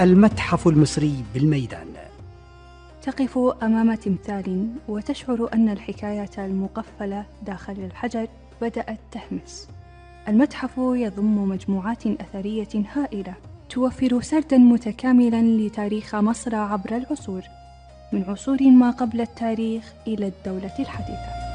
المتحف المصري بالميدان. تقف أمام تمثال وتشعر أن الحكاية المقفلة داخل الحجر بدأت تهمس. المتحف يضم مجموعات أثرية هائلة توفر سرداً متكاملاً لتاريخ مصر عبر العصور، من عصور ما قبل التاريخ إلى الدولة الحديثة.